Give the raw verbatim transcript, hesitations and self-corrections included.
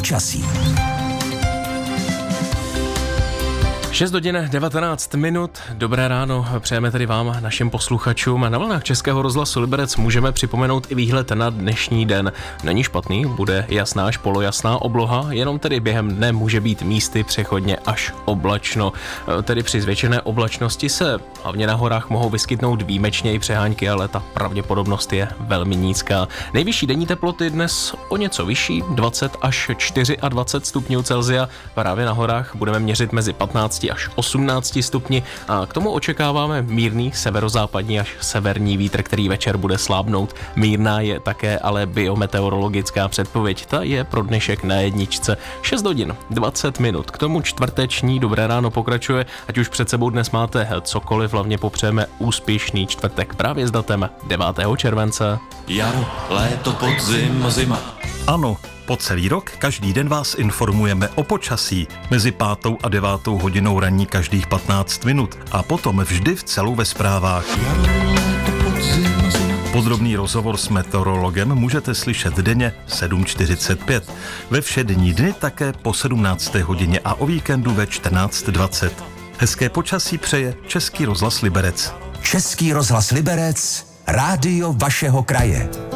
počasí. šest hodin devatenáct minut, dobré ráno, přejeme tedy vám, našim posluchačům. Na vlnách Českého rozhlasu Liberec můžeme připomenout i výhled na dnešní den. Není špatný, bude jasná až polojasná obloha, jenom tedy během dne může být místy přechodně až oblačno. Tedy při zvětšené oblačnosti se hlavně na horách mohou vyskytnout výjimečně i přehánky, ale ta pravděpodobnost je velmi nízká. Nejvyšší denní teploty dnes o něco vyšší, dvacet až dvacet čtyři stupňů Celsia. Právě na horách budeme měřit mezi patnáct až osmnáct stupni a k tomu očekáváme mírný severozápadní až severní vítr, který večer bude slábnout. Mírná je také ale biometeorologická předpověď. Ta je pro dnešek na jedničce. šest hodin dvacet minut. K tomu čtvrteční dobré ráno pokračuje. Ať už před sebou dnes máte cokoliv, hlavně popřejeme úspěšný čtvrtek právě s datem devátého července. Jaro, léto, podzim, zima. Ano, po celý rok každý den vás informujeme o počasí. Mezi pátou a devátou hodinou ranní každých patnáct minut a potom vždy v celu ve zprávách. Podrobný rozhovor s meteorologem můžete slyšet denně sedm čtyřicet pět. Ve všední dny také po sedmnácté hodině a o víkendu ve čtrnáct dvacet. Hezké počasí přeje Český rozhlas Liberec. Český rozhlas Liberec, rádio vašeho kraje.